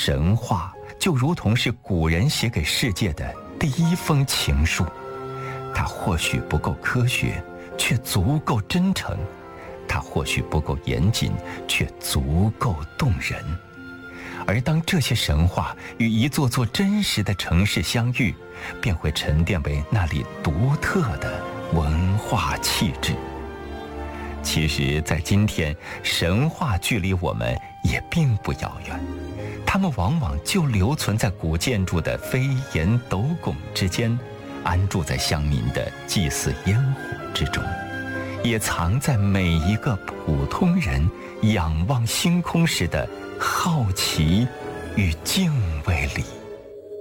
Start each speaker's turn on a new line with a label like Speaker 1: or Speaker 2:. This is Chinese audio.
Speaker 1: 神话就如同是古人写给世界的第一封情书，它或许不够科学，却足够真诚；它或许不够严谨，却足够动人。而当这些神话与一座座真实的城市相遇，便会沉淀为那里独特的文化气质。其实在今天，神话距离我们也并不遥远，它们往往就留存在古建筑的飞檐斗拱之间，安住在乡民的祭祀烟火之中，也藏在每一个普通人仰望星空时的好奇与敬畏里。